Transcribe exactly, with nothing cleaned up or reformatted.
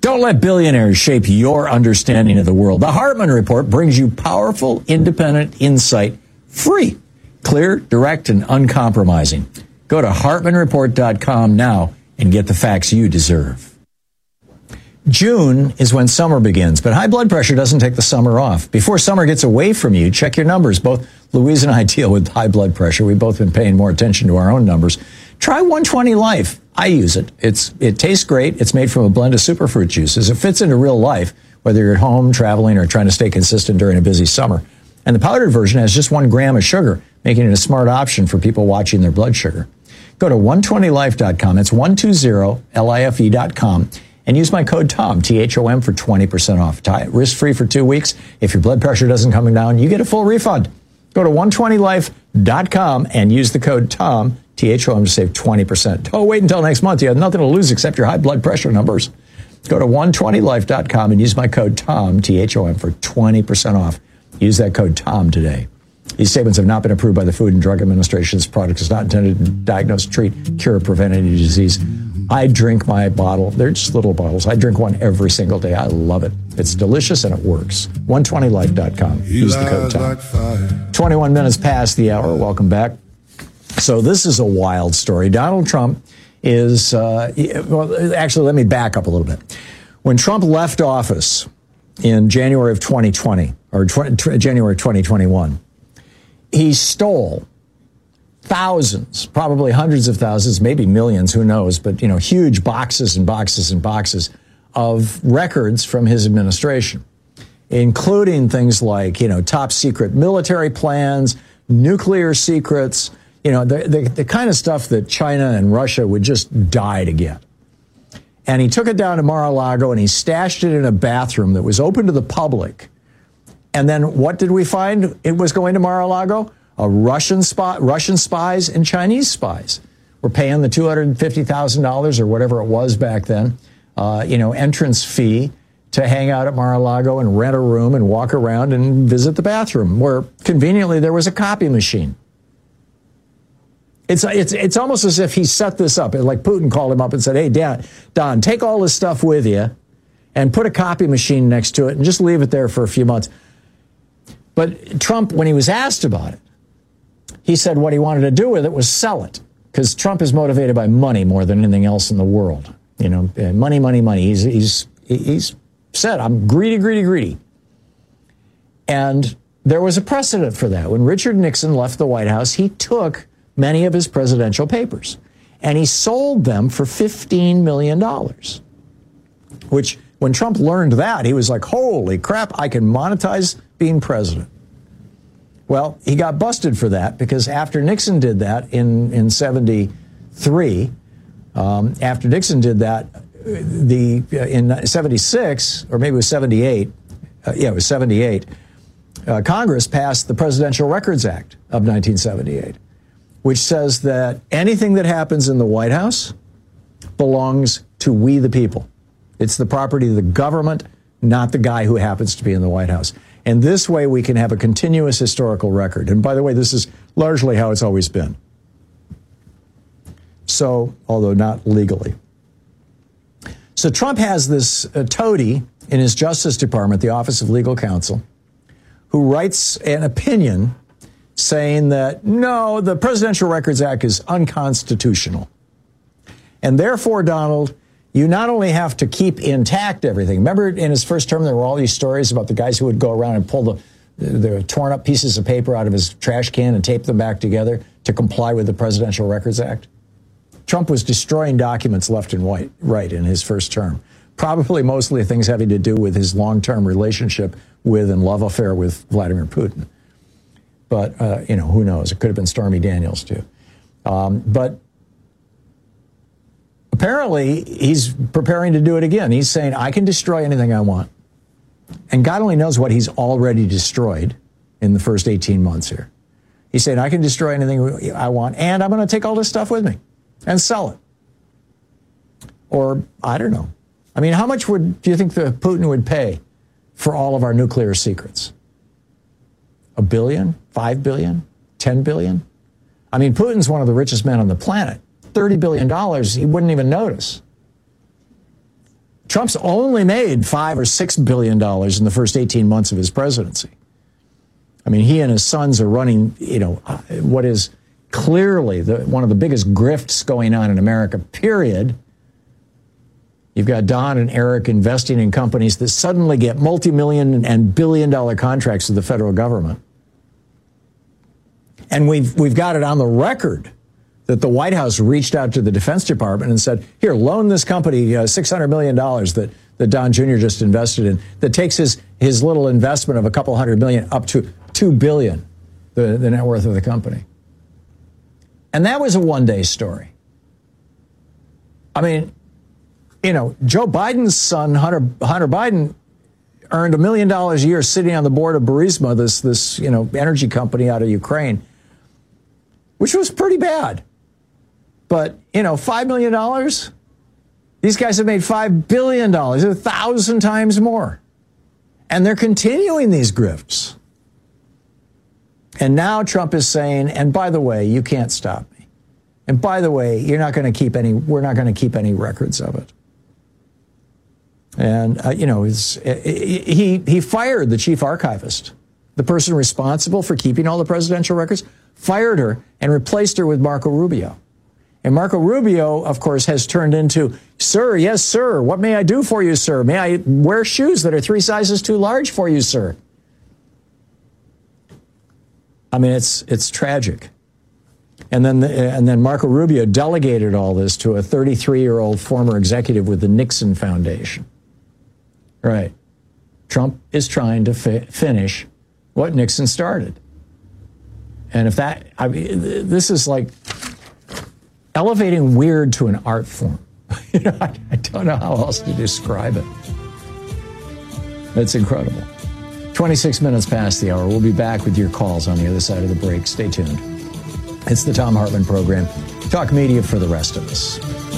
Don't let billionaires shape your understanding of the world. The Hartman Report brings you powerful, independent insight, free, clear, direct, and uncompromising. Go to hartman report dot com now and get the facts you deserve. June is when summer begins, but high blood pressure doesn't take the summer off. Before summer gets away from you, check your numbers. Both Louise and I deal with high blood pressure. We've both been paying more attention to our own numbers. Try one twenty Life. I use it. It's It tastes great. It's made from a blend of superfruit juices. It fits into real life, whether you're at home, traveling, or trying to stay consistent during a busy summer. And the powdered version has just one gram of sugar, making it a smart option for people watching their blood sugar. Go to one twenty life dot com. It's one twenty life dot com. And use my code TOM, T H O M, for twenty percent off. Risk-free for two weeks. If your blood pressure doesn't come down, you get a full refund. Go to one twenty life dot com and use the code TOM, T H O M, to save twenty percent. Don't wait until next month. You have nothing to lose except your high blood pressure numbers. Go to one twenty life dot com and use my code TOM, T H O M, for twenty percent off. Use that code TOM today. These statements have not been approved by the Food and Drug Administration. This product is not intended to diagnose, treat, cure, or prevent any disease. I drink my bottle. They're just little bottles. I drink one every single day. I love it. It's delicious and it works. one twenty life dot com. Use the code TOM. twenty-one minutes past the hour. Welcome back. So this is a wild story. Donald Trump is, uh, well, actually, let me back up a little bit. When Trump left office in January of twenty twenty, or January twenty twenty-one, he stole thousands, probably hundreds of thousands, maybe millions, who knows, but, you know, huge boxes and boxes and boxes of records from his administration, including things like, you know, top secret military plans, nuclear secrets, you know, the, the, the kind of stuff that China and Russia would just die to get. And he took it down to Mar-a-Lago and he stashed it in a bathroom that was open to the public. And then what did we find it was going to Mar-a-Lago? A Russian spy, Russian spies and Chinese spies were paying the two hundred fifty thousand dollars or whatever it was back then, uh, you know, entrance fee to hang out at Mar-a-Lago and rent a room and walk around and visit the bathroom, where conveniently there was a copy machine. It's it's it's almost as if he set this up. Like Putin called him up and said, "Hey, Don, Don, take all this stuff with you and put a copy machine next to it and just leave it there for a few months." But Trump, when he was asked about it, he said what he wanted to do with it was sell it, because Trump is motivated by money more than anything else in the world. You know, money, money, money. He's he's he's said, "I'm greedy, greedy, greedy." And there was a precedent for that. When Richard Nixon left the White House, he took many of his presidential papers and he sold them for fifteen million dollars, which when Trump learned that, he was like, holy crap, I can monetize being president. Well, he got busted for that, because after Nixon did that in, in seventy-three, um, after Nixon did that, the uh, in seventy-six, or maybe it was seventy-eight, uh, yeah, it was seventy-eight, uh, Congress passed the Presidential Records Act of nineteen seventy-eight, which says that anything that happens in the White House belongs to we the people. It's the property of the government, not the guy who happens to be in the White House. And this way we can have a continuous historical record. And by the way, this is largely how it's always been. So, although not legally. So Trump has this uh, toady in his Justice Department, the Office of Legal Counsel, who writes an opinion saying that, no, the Presidential Records Act is unconstitutional. And therefore, Donald, you not only have to keep intact everything. Remember in his first term, there were all these stories about the guys who would go around and pull the, the torn up pieces of paper out of his trash can and tape them back together to comply with the Presidential Records Act. Trump was destroying documents left and right, right in his first term. Probably mostly things having to do with his long-term relationship with and love affair with Vladimir Putin. But, uh, you know, who knows? It could have been Stormy Daniels, too. Um, but apparently, he's preparing to do it again. He's saying, I can destroy anything I want. And God only knows what he's already destroyed in the first eighteen months here. He's saying, I can destroy anything I want, and I'm going to take all this stuff with me and sell it. Or, I don't know. I mean, how much would do you think the Putin would pay for all of our nuclear secrets? A billion? Five billion? Ten billion? I mean, Putin's one of the richest men on the planet. thirty billion dollars, he wouldn't even notice. Trump's only made five or six billion dollars in the first eighteen months of his presidency. I mean, he and his sons are running, you know, what is clearly the, one of the biggest grifts going on in America, period. You've got Don and Eric investing in companies that suddenly get multi-million and billion dollar contracts with the federal government. And we've, we've got it on the record that the White House reached out to the Defense Department and said, here, loan this company uh, six hundred million dollars that, that Don Junior just invested in, that takes his, his little investment of a couple hundred million up to two billion dollars, the, the net worth of the company. And that was a one-day story. I mean, you know, Joe Biden's son, Hunter, Hunter Biden, earned a million dollars a year sitting on the board of Burisma, this, this, you know, energy company out of Ukraine, which was pretty bad. But, you know, five million dollars, these guys have made five billion dollars, a thousand times more. And they're continuing these grifts. And now Trump is saying, and by the way, you can't stop me. And by the way, you're not going to keep any, we're not going to keep any records of it. And, uh, you know, it's, he, he fired the chief archivist, the person responsible for keeping all the presidential records, fired her and replaced her with Marco Rubio. And Marco Rubio, of course, has turned into, sir, yes, sir, what may I do for you, sir? May I wear shoes that are three sizes too large for you, sir? I mean, it's it's tragic. And then the, and then Marco Rubio delegated all this to a thirty-three-year-old former executive with the Nixon Foundation. Right. Trump is trying to fi- finish what Nixon started. And if that, I mean, this is like elevating weird to an art form. You know, I, I don't know how else to describe it. It's incredible. twenty-six minutes past the hour. We'll be back with your calls on the other side of the break. Stay tuned. It's the Thom Hartmann Program. Talk media for the rest of us.